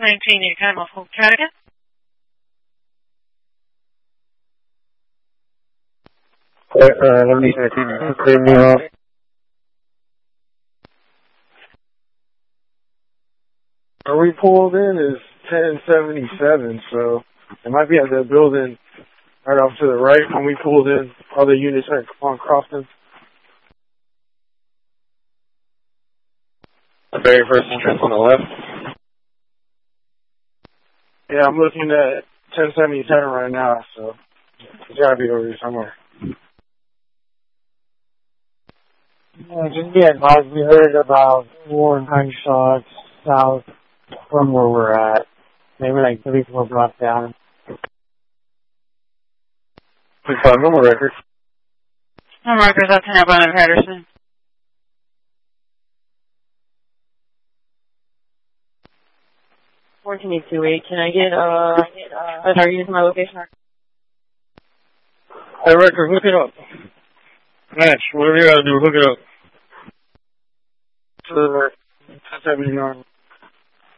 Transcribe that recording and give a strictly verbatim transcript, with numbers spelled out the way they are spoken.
nineteen, your time of Hope Cadigan. Uh, let me see. me off. Where we pulled in is ten seventy-seven, so it might be at the building right off to the right when we pulled in. Other units are on crossing. The very first entrance on the left. Yeah, I'm looking at ten seventy-seven right now, so it's gotta be over here somewhere. Yeah, just be advised, we heard about four gunshots south from where we're at. Maybe like three, four blocks down. Please find normal record. No markers up to Napa and Patterson. fourteen eight two eight, can I get, uh, a target to my location? Hey, record, look it up. Match, whatever you gotta do, look it up. To the ten seventy-nine.